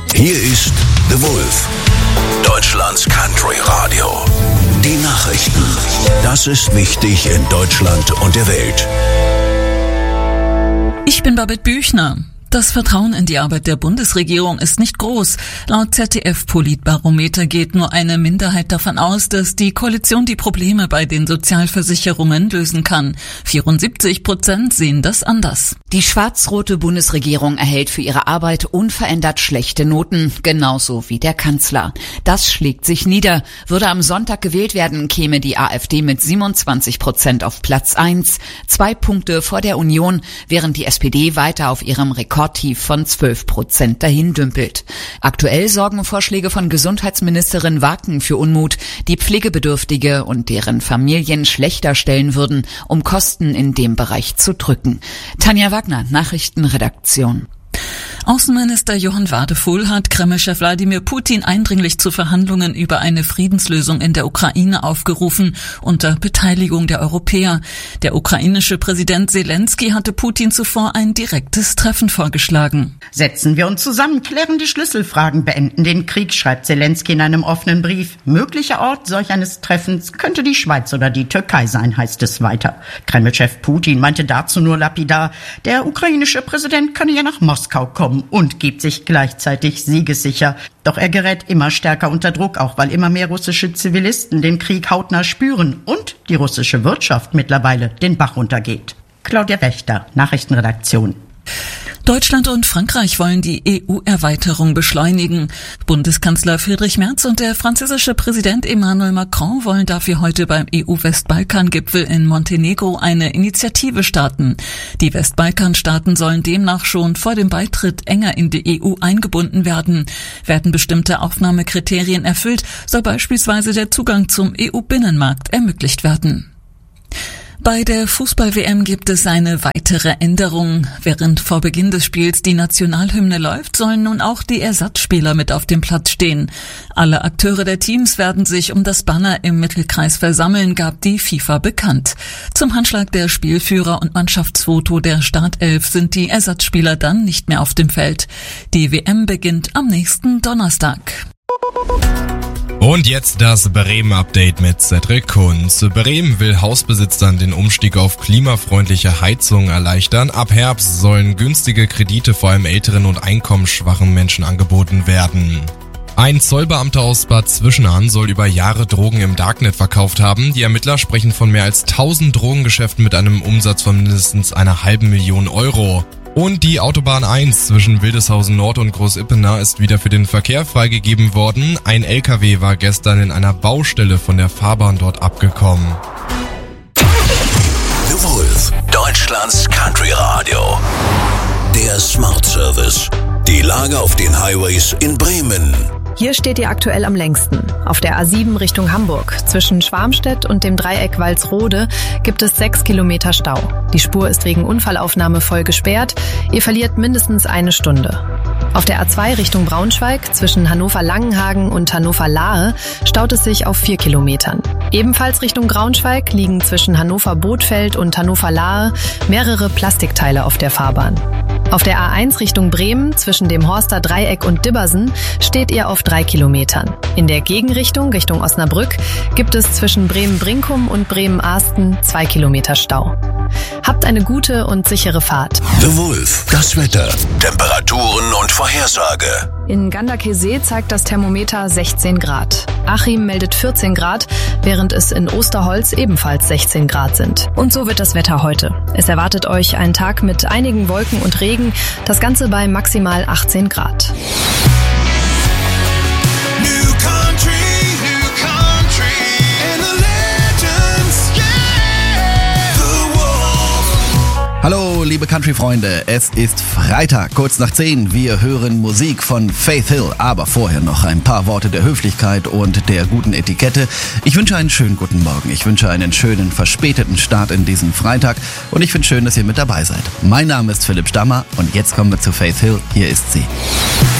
Hier ist The Wolf, Deutschlands Country Radio. Die Nachrichten. Das ist wichtig in Deutschland und der Welt. Ich bin Babette Büchner. Das Vertrauen in die Arbeit der Bundesregierung ist nicht groß. Laut ZDF-Politbarometer geht nur eine Minderheit davon aus, dass die Koalition die Probleme bei den Sozialversicherungen lösen kann. 74% sehen das anders. Die schwarz-rote Bundesregierung erhält für ihre Arbeit unverändert schlechte Noten, genauso wie der Kanzler. Das schlägt sich nieder. Würde am Sonntag gewählt werden, käme die AfD mit 27% auf Platz 1, 2 Punkte vor der Union, während die SPD weiter auf ihrem Rekordtief von 12% dahin dümpelt. Aktuell sorgen Vorschläge von Gesundheitsministerin Waken für Unmut, die Pflegebedürftige und deren Familien schlechter stellen würden, um Kosten in dem Bereich zu drücken. Tanja Wagner, Nachrichtenredaktion. Außenminister Johann Wadefuhl hat Kreml-Chef Wladimir Putin eindringlich zu Verhandlungen über eine Friedenslösung in der Ukraine aufgerufen, unter Beteiligung der Europäer. Der ukrainische Präsident Zelensky hatte Putin zuvor ein direktes Treffen vorgeschlagen. Setzen wir uns zusammen, klären die Schlüsselfragen, beenden den Krieg, schreibt Zelensky in einem offenen Brief. Möglicher Ort solch eines Treffens könnte die Schweiz oder die Türkei sein, heißt es weiter. Kreml-Chef Putin meinte dazu nur lapidar, der ukrainische Präsident könne ja nach Moskau kommen und gibt sich gleichzeitig siegessicher. Doch er gerät immer stärker unter Druck, auch weil immer mehr russische Zivilisten den Krieg hautnah spüren und die russische Wirtschaft mittlerweile den Bach runtergeht. Claudia Wächter, Nachrichtenredaktion. Deutschland und Frankreich wollen die EU-Erweiterung beschleunigen. Bundeskanzler Friedrich Merz und der französische Präsident Emmanuel Macron wollen dafür heute beim EU-Westbalkan-Gipfel in Montenegro eine Initiative starten. Die Westbalkan-Staaten sollen demnach schon vor dem Beitritt enger in die EU eingebunden werden. Werden bestimmte Aufnahmekriterien erfüllt, soll beispielsweise der Zugang zum EU-Binnenmarkt ermöglicht werden. Bei der Fußball-WM gibt es eine weitere Änderung. Während vor Beginn des Spiels die Nationalhymne läuft, sollen nun auch die Ersatzspieler mit auf dem Platz stehen. Alle Akteure der Teams werden sich um das Banner im Mittelkreis versammeln, gab die FIFA bekannt. Zum Handschlag der Spielführer und Mannschaftsfoto der Startelf sind die Ersatzspieler dann nicht mehr auf dem Feld. Die WM beginnt am nächsten Donnerstag. Und jetzt das Bremen-Update mit Cedric Kunz. Bremen will Hausbesitzern den Umstieg auf klimafreundliche Heizung erleichtern. Ab Herbst sollen günstige Kredite vor allem älteren und einkommensschwachen Menschen angeboten werden. Ein Zollbeamter aus Bad Zwischenahn soll über Jahre Drogen im Darknet verkauft haben. Die Ermittler sprechen von mehr als 1000 Drogengeschäften mit einem Umsatz von mindestens 500.000 Euro. Und die Autobahn 1 zwischen Wildeshausen Nord und Großippenau ist wieder für den Verkehr freigegeben worden. Ein LKW war gestern in einer Baustelle von der Fahrbahn dort abgekommen. The Wolf, Deutschlands Country Radio. Der Smart Service. Die Lage auf den Highways in Bremen. Hier steht ihr aktuell am längsten. Auf der A7 Richtung Hamburg. Zwischen Schwarmstedt und dem Dreieck Walsrode gibt es 6 Kilometer Stau. Die Spur ist wegen Unfallaufnahme voll gesperrt. Ihr verliert mindestens eine Stunde. Auf der A2 Richtung Braunschweig zwischen Hannover-Langenhagen und Hannover-Lahe staut es sich auf 4 Kilometern. Ebenfalls Richtung Braunschweig liegen zwischen Hannover-Bothfeld und Hannover-Lahe mehrere Plastikteile auf der Fahrbahn. Auf der A1 Richtung Bremen zwischen dem Horster Dreieck und Dibbersen steht ihr auf 3 Kilometern. In der Gegenrichtung Richtung Osnabrück gibt es zwischen Bremen-Brinkum und Bremen-Ahsten 2 Kilometer Stau. Habt eine gute und sichere Fahrt. The Wolf, das Wetter, Temperaturen und Vorhersage. In Ganderkesee zeigt das Thermometer 16 Grad. Achim meldet 14 Grad, während es in Osterholz ebenfalls 16 Grad sind. Und so wird das Wetter heute. Es erwartet euch ein Tag mit einigen Wolken und Regen, das Ganze bei maximal 18 Grad. Hallo, liebe Country-Freunde, es ist Freitag, kurz nach 10. Wir hören Musik von Faith Hill, aber vorher noch ein paar Worte der Höflichkeit und der guten Etikette. Ich wünsche einen schönen guten Morgen, ich wünsche einen schönen verspäteten Start in diesen Freitag und ich finde schön, dass ihr mit dabei seid. Mein Name ist Philipp Stammer und jetzt kommen wir zu Faith Hill, hier ist sie.